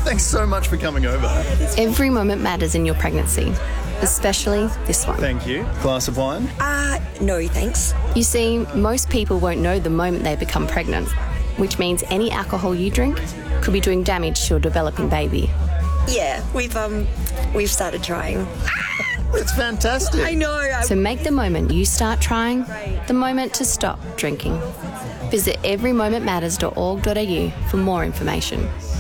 Thanks so much for coming over. Every moment matters in your pregnancy, especially this one. Thank you. Glass of wine? No, thanks. You see, most people won't know the moment they become pregnant, which means any alcohol you drink could be doing damage to your developing baby. Yeah, we've started trying. It's fantastic. I know. So make the moment you start trying the moment to stop drinking. Visit everymomentmatters.org.au for more information.